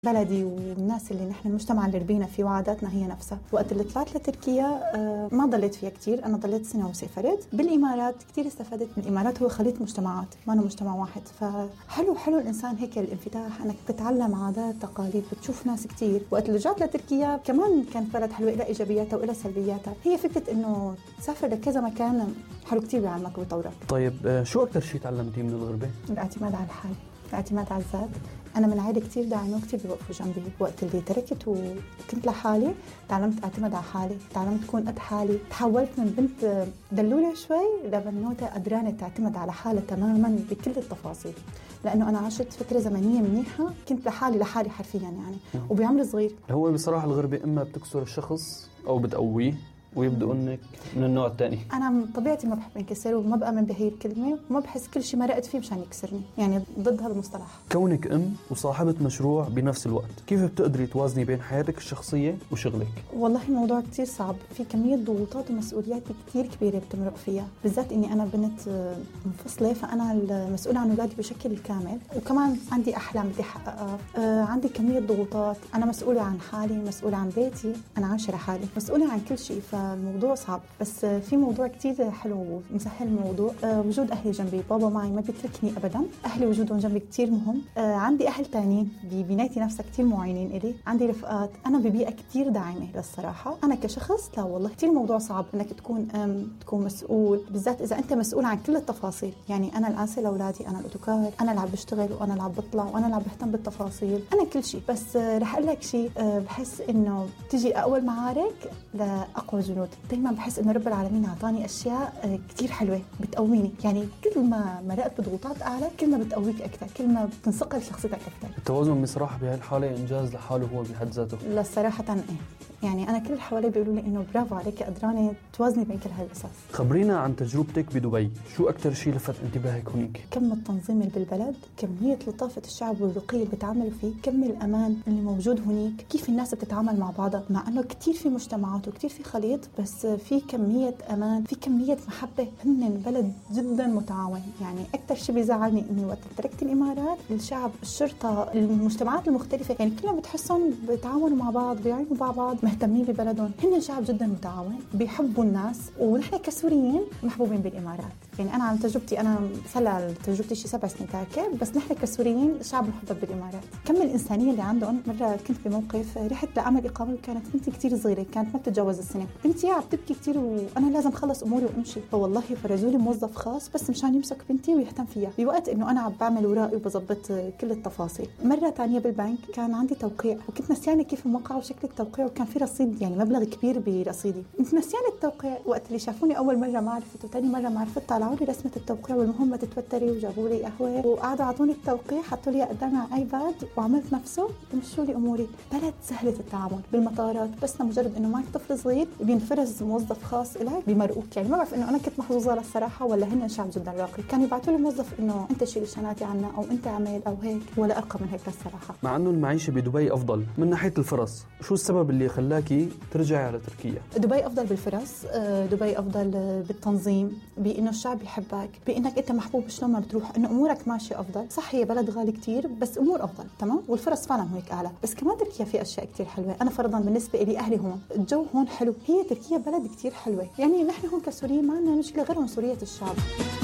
بلدي والناس اللي نحن المجتمع اللي ربينا فيه وعاداتنا هي نفسها. وقت اللي طلعت لتركيا ما ضليت فيها كتير، أنا ضليت سنة وسافرت. بالإمارات كتير استفدت من الإمارات، هو خليط مجتمعات ما أنا مجتمع واحد، فحلو الإنسان هيك الانفتاح، أنك بتتعلم عادات تقاليد، بتشوف ناس كتير. وقت اللي رجعت لتركيا كمان كانت بلد حلوة، إلى إيجابياتها وإلى سلبياتها. هي فكرة إنه تسافر لكذا مكان حلو كتير بيعلمك ويطورك. طيب شو أكتر شيء تعلمتيه من الغربة؟ الاعتماد على الحال، الاعتماد على الذات. أنا من عائلة كتير داعمة وكتير بيوقفوا جنبي. وقت اللي تركت وكنت لحالي تعلمت أعتمد على حالي، تعلمت أكون قد حالي. تحولت من بنت دلولة شوي لبنوتة قدرانة تعتمد على حالها تماما بكل التفاصيل، لأنه أنا عشت فترة زمنية منيحة كنت لحالي حرفيا يعني وبعمر صغير. هو بصراحة الغربة إما بتكسر الشخص أو بتقويه ويبدأ إنك من النوع الثاني. أنا طبيعتي ما بحب انكسر وما بأمن بهي الكلمة وما بحس كل شيء مرقت فيه مشان يكسرني، يعني ضد هذا المصطلح. كونك وصاحبة مشروع بنفس الوقت، كيف بتقدري توازني بين حياتك الشخصية وشغلك؟ والله الموضوع كتير صعب، في كمية ضغوطات ومسؤوليات كتير كبيرة بتمرق فيها، بالذات إني أنا بنت منفصلة، فأنا المسؤولة عن أولادي بشكل كامل، وكمان عندي أحلام بدي أحققها. عندي كمية ضغوطات، أنا مسؤولة عن حالي، مسؤولة عن بيتي، أنا عايشة لحالي، مسؤولة عن كل شيء. الموضوع صعب، بس في موضوع كتير حلو مسهل الموضوع. وجود أهلي جنبي، بابا معي ما بيتركني أبدا. أهلي وجودهم جنبي كتير مهم. عندي أهل تانيين ببنايتي نفسها كتير معينين إلي. عندي رفقات، أنا ببيئة كتير داعمة للصراحة. أنا كشخص لا والله كتير الموضوع صعب إنك تكون تكون مسؤول، بالذات إذا أنت مسؤول عن كل التفاصيل. يعني أنا الآنسة لأولادي، أنا الأوتوكار، أنا اللي عم بشتغل وأنا اللي عم بطلع وأنا اللي عم بهتم بالتفاصيل، أنا كل شيء. بس رح أقول لك شيء، بحس إنه تجي أول معارك لأقوى جنود. دايما بحس إنه رب العالمين أعطاني أشياء كتير حلوة بتقويني، يعني كل ما مرقت بضغوطات أعلى كل ما بتقويك أكثر، كل ما بتنصقل شخصيتك أكثر. التوازن بصراحة بهالحالة إنجاز لحاله هو بحد ذاته. لا صراحة إيه، يعني أنا كل اللي حوالي بيقولوا لي إنه برافو عليك قدرانة توازني بين كل هالقصص. خبرينا عن تجربتك بدبي، شو أكتر شيء لفت انتباهك هناك؟ كم التنظيم اللي بالبلد، كمية لطافة الشعب والرقي اللي بتعاملوا فيه، كم الأمان اللي موجود هناك، كيف الناس بتتعامل مع بعضها، مع إنه كتير في مجتمعات وكتير في خليط، بس في كمية أمان، في كمية محبة. هن بلد جدا متعاون. يعني أكتر شيء بيزعلني إني وقت تركت الإمارات، الشعب، الشرطة، المجتمعات المختلفة، يعني كلهم بتحسهم بيتعاونوا مع بعض، بيعينوا مع بعض، مهتمين ببلدهم. هن شعب جدا متعاون، بيحبوا الناس، ونحن كسوريين محبوبين بالإمارات. يعني أنا عن تجربتي، أنا صار تجربتي شي 7 سنين تاركة، بس نحن كسوريين شعب محبب بالإمارات. كم الإنسانية اللي عندهم. مرة كنت بموقف رحت لعمل إقامة وكانت بنتي كتير صغيرة، كانت ما بتتجاوز السنة. بنتي عم تبكي كتير وأنا لازم خلص أموري وأمشي، فوالله فرزولي موظف خاص بس مشان يمسك بنتي ويهتم فيها بوقت إنه أنا عم بعمل ورائي وبظبط كل التفاصيل. مرة تانية بالبنك كان عندي توقيع وكنت نسيانة كيف الموقع وشكل التوقيع، وكان في رصيد يعني مبلغ كبير برصيدي. كنت نسيانة التوقيع. وقت اللي شافوني أول مرة ما عرفت وتاني مرة ما عرفت، طلعوا لي رسمة التوقيع والمهم ما تتوتري، وجابوا لي قهوة وقعدوا عطوني التوقيع، حطوا لي قدامي على ايباد وعملت نفسه ومشوا لي اموري. بلد سهلة التعامل. بالمطارات بس لمجرد انه معك طفل صغير بينفرز موظف خاص إلك بيمرقوك. يعني ما بعرف انه انا كنت محظوظة للصراحة ولا هن شعب جدا راقي. كانوا يبعثوا لي موظف انه انت شيل الشنطة عنا او انت عمل او هيك، ولا ارقى من هيك للصراحة. مع انه المعيشة بدبي افضل من ناحية الفرص، شو السبب اللي خلاكي ترجعي على تركيا؟ دبي افضل بالفرص، دبي افضل بالتنظيم، بانه الشعب يحبك، بانك انت محبوب شلون ما بتروح، انه امورك ماشيه افضل. صح هي بلد غالي كتير بس امور افضل تمام، والفرص فعلا هيك اعلى. بس كمان تركيا في اشياء كتير حلوه. انا فرضا بالنسبه لي اهلي هون، الجو هون حلو. هي تركيا بلد كتير حلوه، يعني نحن هون كسوريين ما عندنا مشكله غير عنصريه الشعب.